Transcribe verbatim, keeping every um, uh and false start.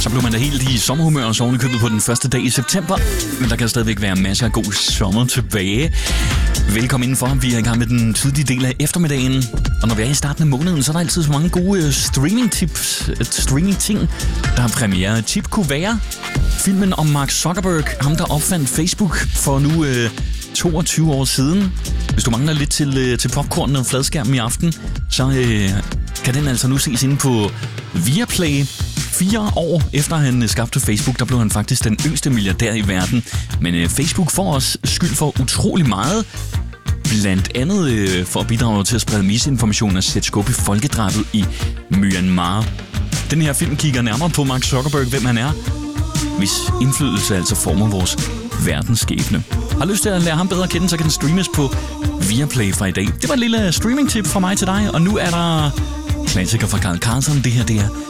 så blev man da helt i sommerhumør og sovende købet på den første dag i september. Men der kan stadigvæk være masser af god sommer tilbage. Velkommen indenfor. Vi er i gang med den tidlige del af eftermiddagen. Og når vi er i starten af måneden, så er der altid så mange gode streaming-tips, streaming-ting, der har premiere. Tip kunne være filmen om Mark Zuckerberg, ham der opfandt Facebook for nu øh, toogtyve år siden. Hvis du mangler lidt til, øh, til popcorn og fladskærmen i aften, så øh, kan den altså nu ses inde på Viaplay. Fire år efter han skabte Facebook, der blev han faktisk den yngste milliardær i verden. Men øh, Facebook får også skyld for utrolig meget. Blandt andet øh, for at bidrage til at sprede misinformation og sætte skub i folkedrabet i Myanmar. Den her film kigger nærmere på Mark Zuckerberg, hvem han er, hvis indflydelse altså former vores verdensskæbne. Har lyst til at lære ham bedre at kende, så kan den streames på Viaplay fra i dag. Det var et lille streaming-tip fra mig til dig, og nu er der klassiker fra Carl Carlson. Det her, det er